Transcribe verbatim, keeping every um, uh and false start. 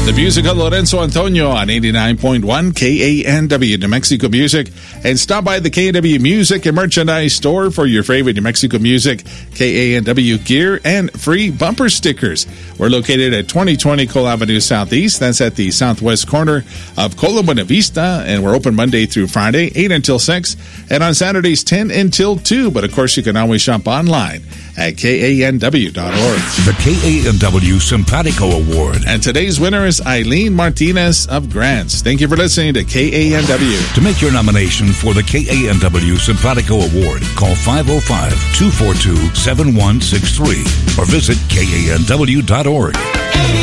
The music of Lorenzo Antonio on eighty-nine point one K A N W, New Mexico Music. And stop by the K A N W Music and Merchandise store for your favorite New Mexico Music, K A N W gear, and free bumper stickers. We're located at twenty twenty Cole Avenue Southeast. That's at the southwest corner of Cola Buena Vista. And we're open Monday through Friday, eight until six. And on Saturdays, ten until two. But of course, you can always shop online at K A N W dot org. The K A N W Simpatico Award. And today's winner is Eileen Martinez of Grants. Thank you for listening to K A N W. To make your nomination for the K A N W Simpatico Award, call five oh five, two four two, seven one six three or visit K A N W dot org.